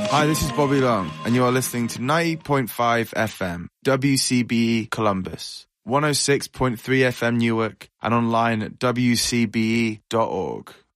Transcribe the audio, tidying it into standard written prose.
Hi, this is Bobby Long, and you are listening to 90.5 FM, WCBE Columbus, 106.3 FM Newark, and online at wcbe.org.